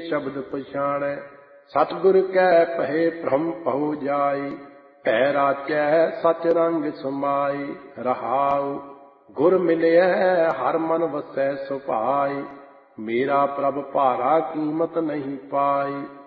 शब्द पछाणै। सतगुर कै पहे भ्रम पहो जाई, भै राचै सच रंग समाई। रहाउ गुर मिलिया हर मन वसै सुभाई, मेरा प्रभ भारा कीमत नहीं पाई।